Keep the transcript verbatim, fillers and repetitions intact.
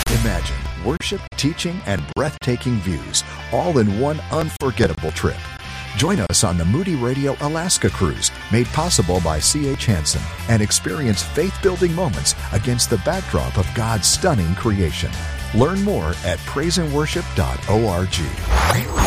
Imagine worship, teaching, and breathtaking views, all in one unforgettable trip. Join us on the Moody Radio Alaska Cruise, made possible by C H Hansen, and experience faith-building moments against the backdrop of God's stunning creation. Learn more at praise and worship dot org.